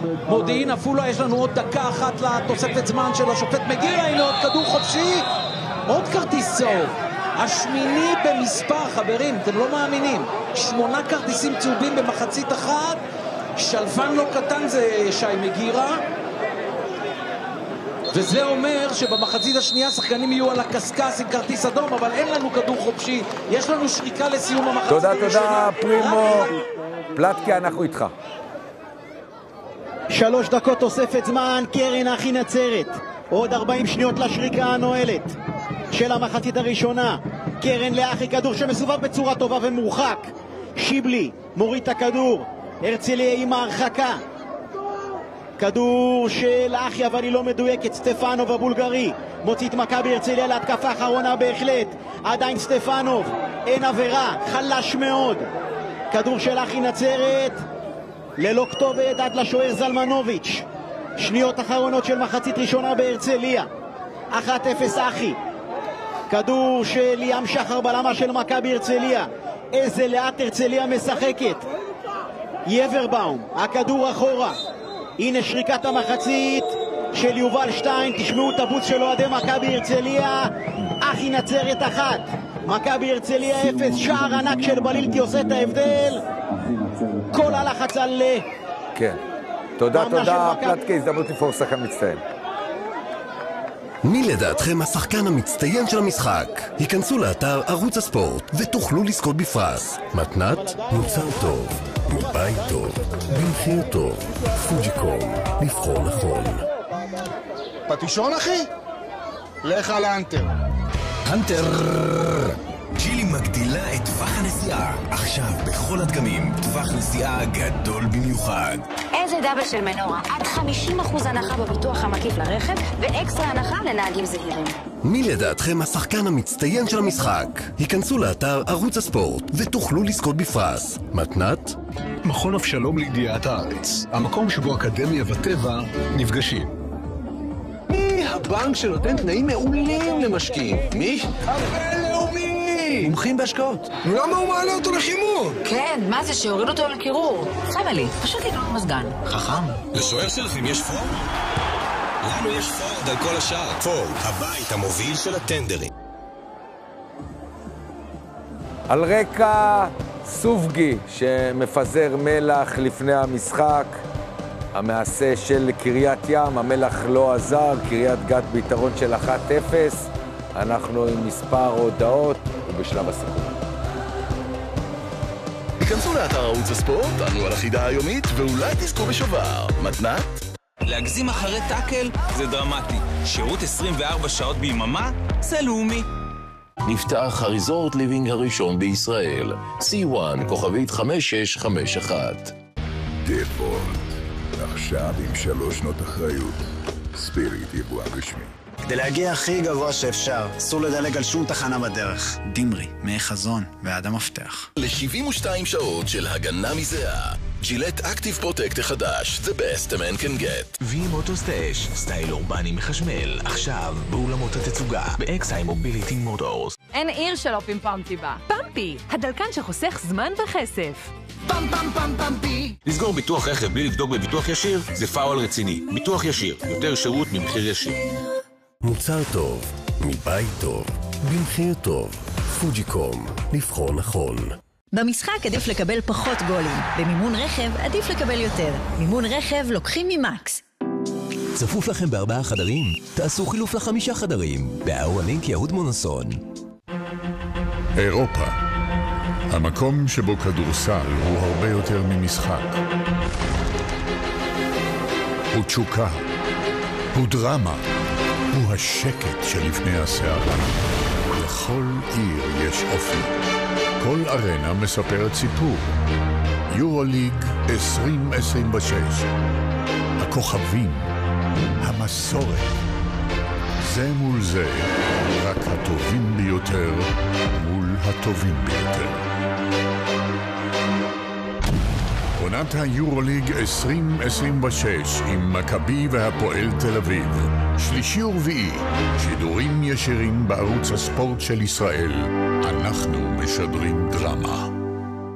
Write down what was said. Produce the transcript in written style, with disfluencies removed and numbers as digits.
מודיעין עפולה. יש לנו עוד דקה אחת לתוספת זמן של השופט מגירה. הנה עוד כדור חופשי, עוד כרטיס צהוב, השמיני במספר. חברים, אתם לא מאמינים, 8 כרטיסים צהובים במחצית אחת. שלפן לא קטן זה שי מגירה, וזה אומר שבמחצית השנייה שחקנים יהיו על הקסקס עם כרטיס אדום, אבל אין לנו כדור חופשי. יש לנו שריקה לסיום המחצית. תודה פרימו. פלטקה, אנחנו איתך. 3 דקות תוספת זמן, קרן אחי נצרת. עוד 40 שניות לשריקה הנועלת של המחצית הראשונה. קרן לאחי, כדור שמסובב בצורה טובה ומורחק. שיבלי מוריד את הכדור, הרצליה עם ההרחקה. כדור של אחי אבל היא לא מדויקת. סטפנוב הבולגרי מוציא את מכבי הרצליה להתקפה האחרונה בהחלט. עדיין סטפנוב, אין עבירה, חלש מאוד. כדור של אחי נצרת ללא כתובת עד לשוער זלמנוביץ'. שניות אחרונות של מחצית ראשונה בהרצליה. 1-0 אחי. כדור של ים שחר בלמה של מכבי הרצליה. איזה לאט הרצליה משחקת. יברבאום, הכדור אחורה. הנה שריקת המחצית של יובל שטיין. תשמעו את הבוץ של אוהדי מכבי הרצליה. אחי נצרת 1, מכבי הרצליה 0. שער ענק של בלילתי עושה את ההבדל. כל הלחץ על... כן, תודה פלטקה. הזדמנות לבחור שחקן מצטיין. מי לדעתכם השחקן המצטיין של המשחק? היכנסו לאתר ערוץ הספורט ותוכלו לזכות בפרס. מתנת מוצר טוב, מבית טוב, במחיר טוב. פוג'יקום, לבחור נכון. פטישון אחי? לך על האנטר. הנטר! ג'ילי מגדילה את טווח הנסיעה. עכשיו בכל הדגמים, טווח נסיעה גדול במיוחד. איזה דאבל של מנורה, עד 50% הנחה בביטוח המקיף לרכב, ואקסטרה הנחה לנהגים זהירים. מי לדעתכם השחקן המצטיין של המשחק? היכנסו לאתר ערוץ הספורט ותוכלו לזכות בפרס. מתנת? מכון אבשלום לידיעת הארץ, המקום שבו אקדמיה וטבע נפגשים. מי הבנק שנותן תנאים מעולים למשקיעים? מי? הבינלאומי! מומחים בהשקעות. למה הוא מעלה אותו לחימום? כן, מה זה שהוריד אותו לקירור? חמלי, פשוט לקנות מזגן. חכם. לשוער שלכם יש פורד? לנו יש פורד על כל השאר. פורד, הבית המוביל של הטנדרים. על רקע סופגי שמפזר מלח לפני המשחק, המעשה של קריית ים, המלח לא עזר, קריית גת ביתרון של 1-0. אנחנו עם מספר הודעות ובשלב הסיכום. היכנסו לאתר ערוץ הספורט, ענו על החידה היומית ואולי תזכו בשובר. מתנת? להגזים אחרי טאקל זה דרמטי. שירות 24 שעות ביממה זה לאומי. נפתח הריזורט ליבינג הראשון בישראל. C1 כוכבית 5651. דפולט, עכשיו עם 3 שנות אחריות. ספיריט יבואן רשמי. כדי להגיע הכי גבוה שאפשר, אסור לדלג על שום תחנה בדרך. דימרי, מי חזון ועד המפתח. ל-72 שעות של הגנה מזהה. ג'ילט אקטיב פרוטקט החדש, the best a man can get. V-Motors-Dash, סטייל אורבני מחשמל, עכשיו באולמות התצוגה, ב-XI Mobility Motors. אין עיר שלא פימפמתי בה. פמפי, הדלקן שחוסך זמן וכסף. פם פם פם פמפי. לסגור ביטוח רכב בלי לבדוק בביטוח ישיר, זה פאול רציני. ביטוח ישיר, יותר שירות ממחיר ישיר. מוצר טוב, מבית טוב, במחיר טוב. פוג'יקום, לבחור נכון. במשחק עדיף לקבל פחות גולים. במימון רכב עדיף לקבל יותר. מימון רכב לוקחים ממקס. צפוף לכם ב4 חדרים? תעשו חילוף ל5 חדרים. באהרלינק יהוד מונסון. אירופה, המקום שבו כדורסל הוא הרבה יותר ממשחק. הוא תשוקה, הוא דרמה, הוא השקט שלפני הסערה. לכל עיר יש אופי. כל ארנה מספרת סיפור. יורוליג 2026. הכוכבים, המסורת. זה מול זה, רק הטובים ביותר מול הטובים ביותר. עונת היורוליג 2026 עם מכבי והפועל תל אביב. 3 ורביעי, שידורים ישירים בערוץ הספורט של ישראל. אנחנו משדרים דרמה.